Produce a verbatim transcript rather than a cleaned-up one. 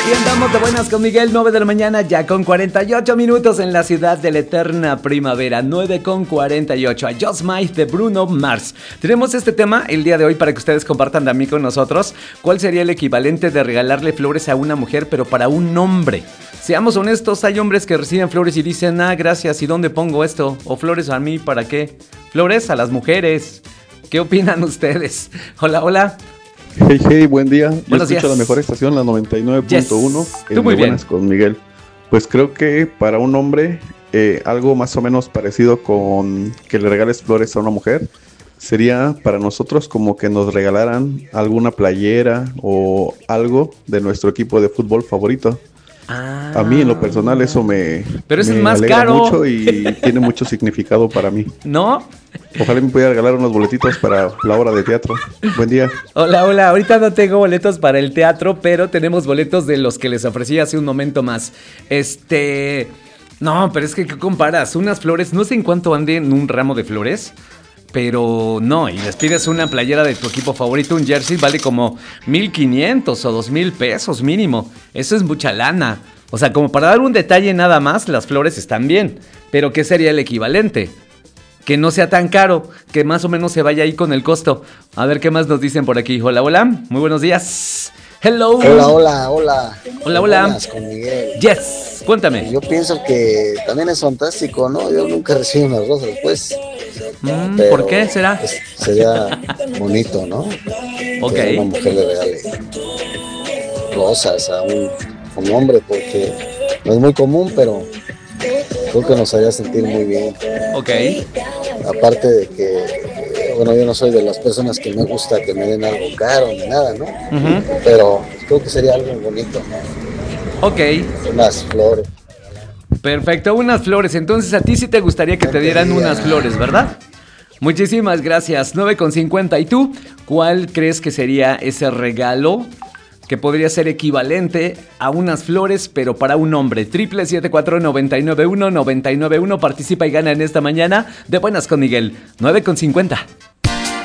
Aquí andamos de buenas con Miguel, nueve de la mañana, ya con cuarenta y ocho minutos en la ciudad de la eterna primavera, nueve con cuarenta y ocho, a Just Might de Bruno Mars. Tenemos este tema el día de hoy para que ustedes compartan también con nosotros cuál sería el equivalente de regalarle flores a una mujer, pero para un hombre. Seamos honestos, hay hombres que reciben flores y dicen, ah, gracias, ¿y dónde pongo esto? O flores a mí, ¿para qué? Flores a las mujeres. ¿Qué opinan ustedes? Hola, hola. Hey, hey, buen día. Yo Buenos escucho días. La mejor estación, la noventa y nueve punto uno. Yes. En Tú muy De Buenas bien. con Miguel. Pues creo que para un hombre, eh, algo más o menos parecido con que le regales flores a una mujer, sería para nosotros como que nos regalaran alguna playera o algo de nuestro equipo de fútbol favorito. Ah. A mí en lo personal eso me, Pero ese me es más alegra caro. mucho y tiene mucho significado para mí. ¿No? Ojalá me pudiera regalar unos boletitos para la obra de teatro. Buen día. Hola, hola, ahorita no tengo boletos para el teatro, pero tenemos boletos de los que les ofrecí hace un momento más. Este... No, pero es que ¿qué comparas? Unas flores, no sé en cuánto anden un ramo de flores, pero no, y les pides una playera de tu equipo favorito, un jersey, vale como mil quinientos o dos mil pesos mínimo. Eso es mucha lana. O sea, como para dar un detalle nada más, las flores están bien, pero ¿qué sería el equivalente? Que no sea tan caro, que más o menos se vaya ahí con el costo. A ver qué más nos dicen por aquí. Hola, hola, muy buenos días. Hello. Hola, hola, hola. Hola, hola. Buenas con Miguel. Yes, cuéntame. Yo pienso que también es fantástico, ¿no? Yo nunca recibo unas rosas, pues. Mm, pero, ¿Por qué será? pues, sería bonito, ¿no? Ok. Que una mujer le regale rosas a un, un hombre, porque no es muy común, pero creo que nos haría sentir muy bien. Ok. Aparte de que, bueno, yo no soy de las personas que me gusta que me den algo caro ni nada, ¿no? Uh-huh. Pero creo que sería algo bonito, ¿no? Ok. Unas flores. Perfecto, unas flores. Entonces a ti sí te gustaría que te dieran unas flores, ¿verdad? Muchísimas gracias. nueve con cincuenta. ¿Y tú? ¿Cuál crees que sería ese regalo que podría ser equivalente a unas flores, pero para un hombre? Triple siete cuatro nueve nueve uno nueve nueve uno. Participa y gana en esta mañana de Buenas con Miguel. nueve con cincuenta.